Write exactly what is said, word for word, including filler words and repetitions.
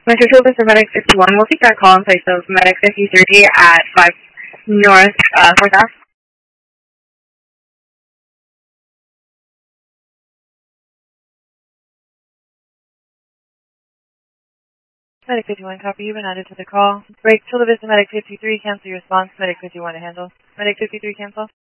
Mister Tool, this is Medic fifty-one. We'll take that call in place of Medic fifty-three at five North uh, fourth Ave. Medic fifty-one, copy. You've been added to the call. Break. Chula Vista Medic fifty-three, cancel your response. Medic fifty-one to handle. Medic fifty-three, cancel.